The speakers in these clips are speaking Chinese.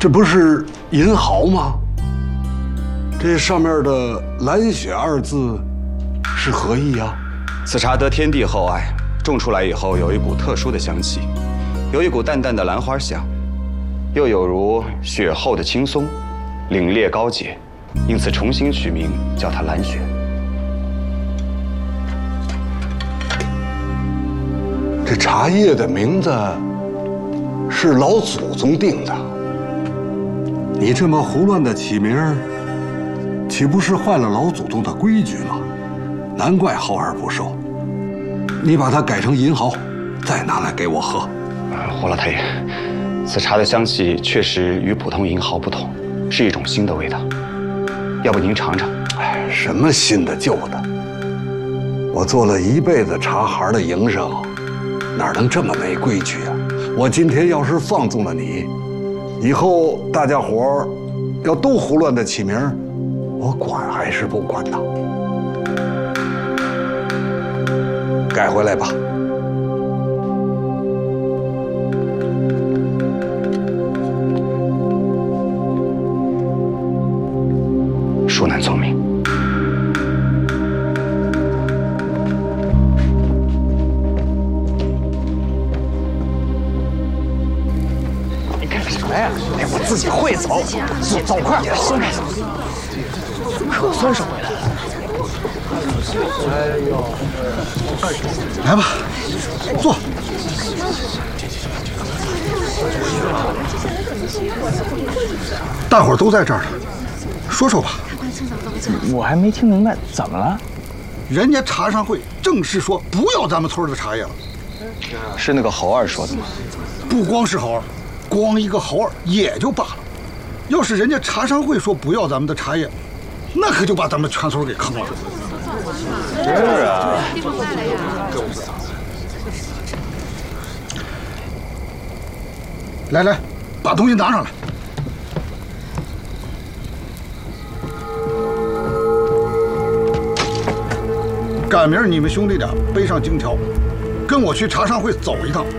这不是银毫吗？这上面的蓝雪二字是何意啊？ 此茶得天地厚爱，种出来以后有一股特殊的香气，有一股淡淡的兰花香，又有如雪后的青松，凛冽高洁，因此重新取名叫它蓝雪。 这茶叶的名字是老祖宗定的，你这么胡乱的起名，岂不是坏了老祖宗的规矩吗？难怪豪儿不收。你把它改成银毫，再拿来给我喝。 胡老太爷，此茶的香气确实与普通银毫不同，是一种新的味道。要不您尝尝？ 哎，什么新的旧的？我做了一辈子茶行的营生，哪能这么没规矩啊？我今天要是放纵了你，以后大家伙儿要都胡乱的起名，我管还是不管呢？改回来吧。 恕难从命。 你干什么呀？哎，我自己会走，走快点，酸开走。可算是回来了。 来吧，坐。大伙儿都在这儿呢，说说吧。 我还没听明白，怎么了？ 人家茶商会正式说不要咱们村的茶叶了。 是那个猴儿说的吗？ 不光是猴儿，光一个猴儿也就罢了，要是人家茶商会说不要咱们的茶叶，那可就把咱们全村给坑了。 是啊。 来，把东西拿上来。赶明儿你们兄弟俩背上金条，跟我去茶商会走一趟。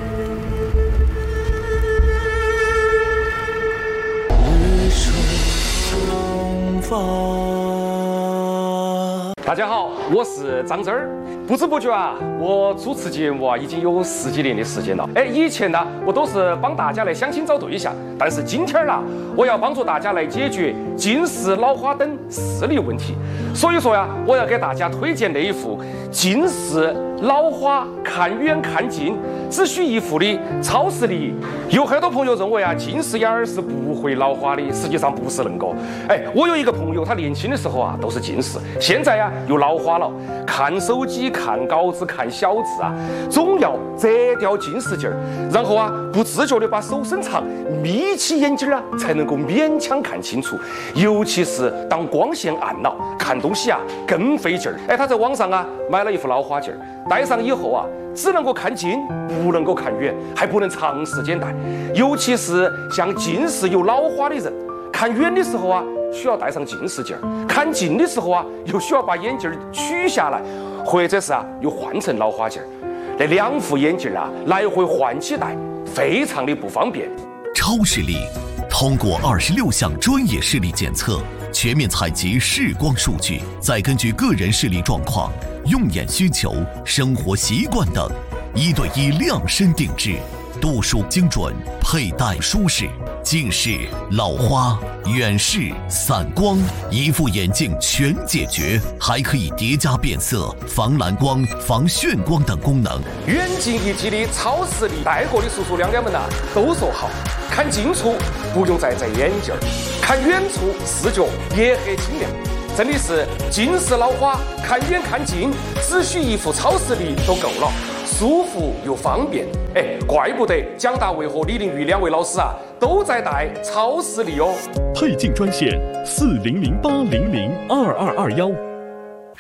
大家好，我是张真儿。不知不觉啊，我主持节目啊已经有10几年的时间了。以前呢，我都是帮大家来相亲找对象，但是今天呢，我要帮助大家来解决近视、老花等视力问题。所以说呀，我要给大家推荐那一副近视、老花、看远看近只需一副的超视力。有很多朋友认为啊，近视眼儿是不会老花的，实际上不是恁个。我有一个朋友，他年轻的时候啊都是近视，现在呀又老花了，看手机、看稿子、看小字啊，总要摘掉近视镜儿，然后啊不自觉的把手伸长，眯起眼睛啊，才能够勉强看清楚。尤其是当光线暗了，看东西啊更费劲儿。他在网上啊买了一副老花镜儿，戴上以后啊，只能够看近，不能够看远，还不能长时间戴。尤其是像近视有老花的人，看远的时候啊需要戴上近视镜，看近的时候啊又需要把眼镜取下来，或者是啊又换成老花镜。那2副眼镜啊来回换起戴，非常的不方便。 超视力通过26项专业视力检测，全面采集视光数据，再根据个人视力状况、用眼需求、生活习惯等，1对1量身定制，度数精准，佩戴舒适。近视、老花、远视、散光，一副眼镜全解决，还可以叠加变色、防蓝光、防眩光等功能。 远近一体的超视力，戴过的叔叔娘娘们都说好，看近处不用再摘眼镜，看远处视觉也很清亮。真的是近视老花，看远看近，只需一副超视力都够了，舒服又方便。怪不得蒋大为和李玲玉2位老师啊都在戴超视力哦。 配镜专线4008002221。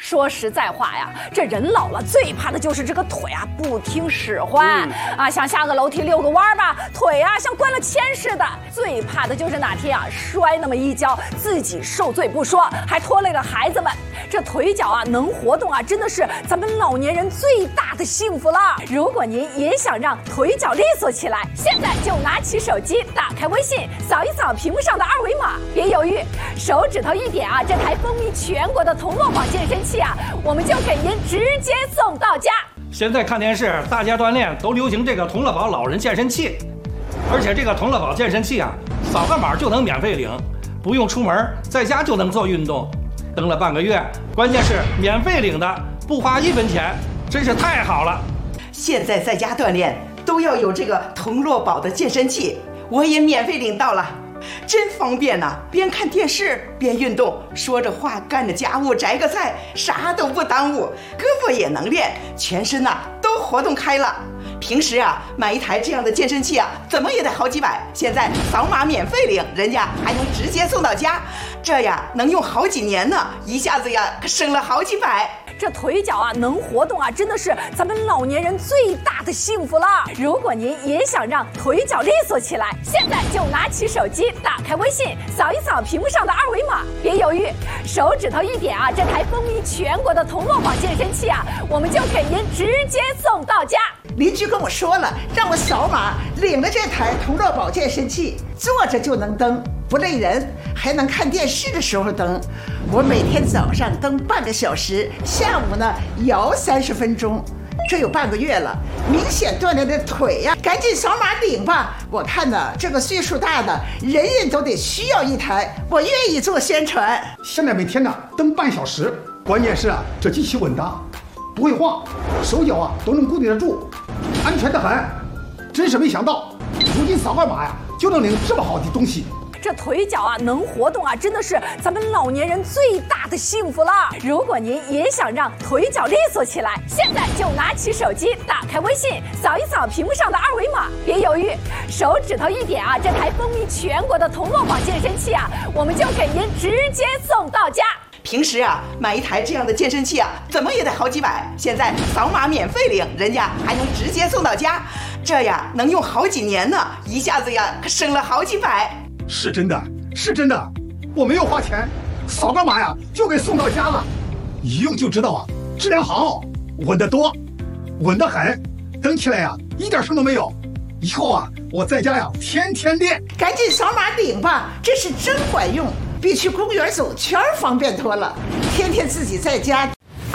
说实在话呀，这人老了最怕的就是这个腿啊不听使唤啊，想下个楼梯遛个弯吧，腿啊像灌了铅似的。最怕的就是哪天啊摔那么一跤，自己受罪不说，还拖累了孩子们。这腿脚啊能活动啊，真的是咱们老年人最大的幸福了。如果您也想让腿脚利索起来，现在就拿起手机，打开微信，扫一扫屏幕上的二维码，别犹豫，手指头一点啊，这台风靡全国的童乐宝健身器啊，我们就给您直接送到家。 现在看电视，大家锻炼都流行这个童乐宝老人健身器，而且这个童乐宝健身器啊，扫个码就能免费领，不用出门，在家就能做运动。登了半个月，关键是免费领的，不花1分钱，真是太好了。 现在在家锻炼都要有这个童乐宝的健身器，我也免费领到了，真方便呐！边看电视边运动，说着话干着家务，摘个菜，啥都不耽误，胳膊也能练，全身呐都活动开了。平时啊买一台这样的健身器啊，怎么也得好几百，现在扫码免费领，人家还能直接送到家，这呀能用好几年呢，一下子呀可省了好几百。 这腿脚啊能活动啊，真的是咱们老年人最大的幸福了。如果您也想让腿脚利索起来，现在就拿起手机，打开微信，扫一扫屏幕上的二维码，别犹豫，手指头一点啊，这台风靡全国的童乐宝健身器啊，我们就给您直接送到家。 邻居跟我说了，让我扫码领了这台童乐宝健身器，坐着就能蹬，不累人，还能看电视的时候蹬。我每天早上蹬半个小时，下午呢摇30分钟，这有半个月了，明显锻炼的腿呀，赶紧扫码领吧！我看呢，这个岁数大的人人都得需要一台，我愿意做宣传。 现在每天呢蹬半小时，关键是啊，这机器稳当，不会晃，手脚啊都能固定得住，安全得很。真是没想到，如今扫个码呀就能领这么好的东西。 这腿脚啊能活动啊，真的是咱们老年人最大的幸福了。如果您也想让腿脚利索起来，现在就拿起手机，打开微信，扫一扫屏幕上的二维码，别犹豫，手指头一点啊，这台风靡全国的童乐宝健身器啊，我们就给您直接送到家。 平时啊买一台这样的健身器啊，怎么也得好几百，现在扫码免费领，人家还能直接送到家，这呀能用好几年呢，一下子呀可省了好几百。 是真的，是真的，我没有花钱，扫个码呀就给送到家了，一用就知道啊，质量好，稳得多，稳得很，蹬起来呀一点声都没有。以后啊我在家呀天天练。 赶紧扫码领吧，这是真管用，比去公园走圈方便多了。天天自己在家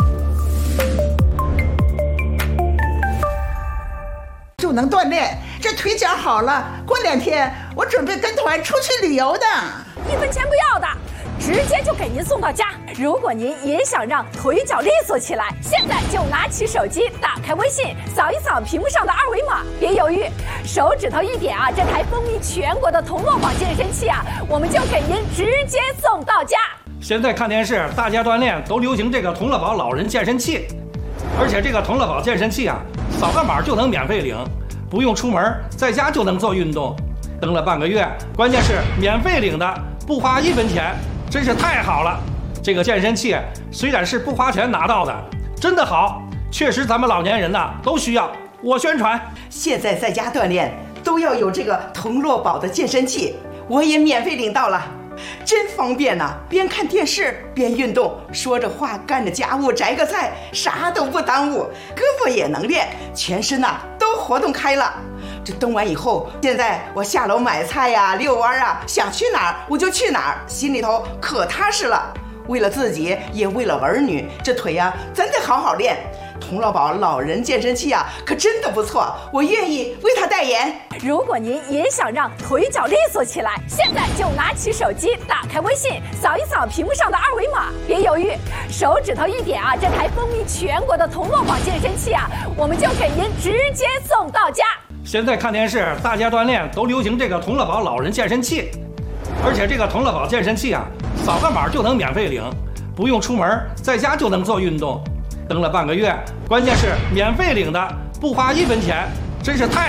就能锻炼，这腿脚好了，过2天我准备跟团出去旅游的 ，1分钱不要的，直接就给您送到家。如果您也想让腿脚利索起来，现在就拿起手机，打开微信，扫一扫屏幕上的二维码，别犹豫，手指头一点啊，这台风靡全国的童乐宝健身器啊，我们就给您直接送到家。 现在看电视，大家锻炼都流行这个童乐宝老人健身器，而且这个童乐宝健身器啊，扫个码就能免费领，不用出门，在家就能做运动。登了半个月，关键是免费领的，不花1分钱，真是太好了。这个健身器虽然是不花钱拿到的，真的好，确实咱们老年人呐都需要。我宣传， 现在在家锻炼都要有这个童乐宝的健身器，我也免费领到了，真方便呐！边看电视边运动，说着话干着家务，摘个菜，啥都不耽误，胳膊也能练，全身呐都活动开了。这蹬完以后，现在我下楼买菜呀、遛弯啊，想去哪儿我就去哪儿，心里头可踏实了。为了自己，也为了儿女，这腿呀真得好好练。童乐宝老人健身器啊，可真的不错，我愿意为他代言。 如果您也想让腿脚利索起来，现在就拿起手机，打开微信，扫一扫屏幕上的二维码，别犹豫，手指头一点啊，这台风靡全国的童乐宝健身器啊，我们就给您直接送到家。 现在看电视，大家锻炼都流行这个童乐宝老人健身器，而且这个童乐宝健身器啊，扫个码就能免费领，不用出门，在家就能做运动。登了半个月，关键是免费领的，不花1分钱，真是太